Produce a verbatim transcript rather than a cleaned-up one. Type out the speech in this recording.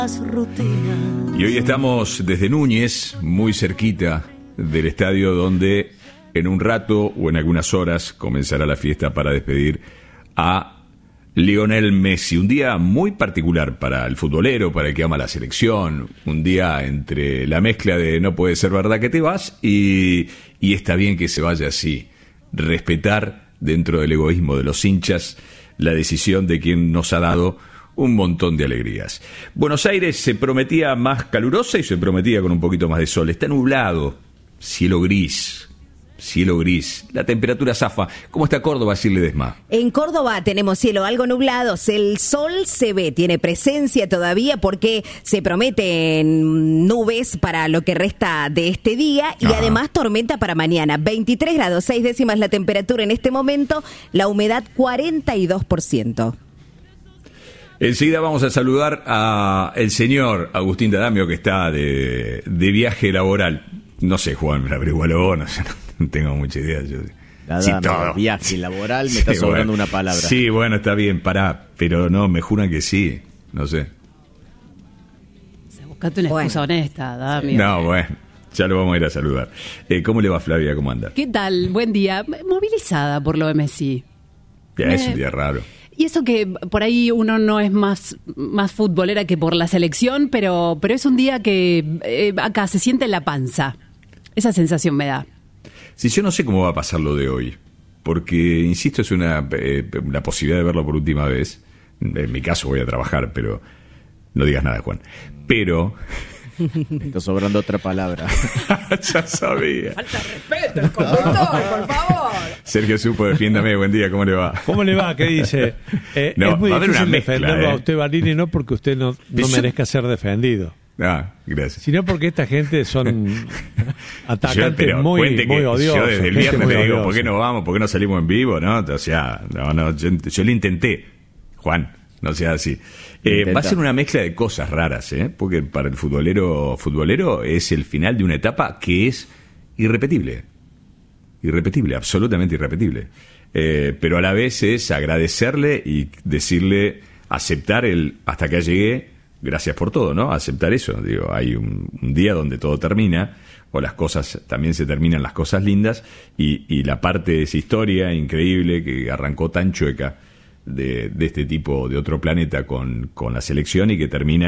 Y hoy estamos desde Núñez, muy cerquita del estadio donde en un rato o en algunas horas comenzará la fiesta para despedir a Lionel Messi. Un día muy particular para el futbolero, para el que ama la selección. Un día entre la mezcla de no puede ser verdad que te vas y, y está bien que se vaya así. Respetar dentro del egoísmo de los hinchas la decisión de quien nos ha dado un montón de alegrías. Buenos Aires se prometía más calurosa y se prometía con un poquito más de sol. Está nublado, cielo gris, cielo gris. La temperatura zafa. ¿Cómo está Córdoba, Shirley Desma? En Córdoba tenemos cielo algo nublado. El sol se ve, tiene presencia todavía porque se prometen nubes para lo que resta de este día y Ajá. además tormenta para mañana. veintitrés grados, seis décimas la temperatura en este momento, la humedad cuarenta y dos por ciento. Enseguida vamos a saludar a el señor Agustín D'Adamio, que está de, de viaje laboral. No sé, Juan, me averigualo, no sé, no tengo mucha idea. Yo, sí, todo. Viaje laboral, me sí, está sobrando bueno, una palabra. Sí, bueno, está bien, pará, pero no, me juran que sí, no sé. Buscate una excusa bueno. honesta, D'Adamio. No, bueno, ya lo vamos a ir a saludar. Eh, ¿Cómo le va, Flavia? ¿Cómo anda? ¿Qué tal? Buen día. Movilizada por lo de Messi. Ya, me... es un día raro. Y eso que por ahí uno no es más, más futbolera que por la selección, pero, pero es un día que eh, acá se siente en la panza. Esa sensación me da. Sí, yo no sé cómo va a pasar lo de hoy, porque, insisto, es una eh, la posibilidad de verlo por última vez. En mi caso voy a trabajar, pero no digas nada, Juan. Pero... Me está sobrando otra palabra. Ya sabía. Falta de respeto, el conductor, por favor. Sergio Supo, defiéndame, buen día, ¿cómo le va? ¿Cómo le va? ¿Qué dice? Eh, no, es muy difícil mezcla, defenderlo eh. a usted, Barini, no porque usted no, no merezca ser defendido. Ah, gracias. Sino porque esta gente son atacantes yo, muy, muy odiosos. Yo desde el viernes le digo, ¿por qué no vamos? ¿Por qué no salimos en vivo? ¿No? O sea, no, no, yo, yo lo intenté, Juan. No sea así. Eh, va a ser una mezcla de cosas raras, ¿eh? Porque para el futbolero, futbolero es el final de una etapa que es irrepetible. Irrepetible, absolutamente irrepetible. Eh, pero a la vez es agradecerle y decirle, aceptar el hasta acá llegué, gracias por todo, ¿no? Aceptar eso. Digo, hay un, un día donde todo termina, o las cosas, también se terminan las cosas lindas, y, y la parte de esa historia increíble que arrancó tan chueca, De, de este tipo de otro planeta con, con la selección y que termina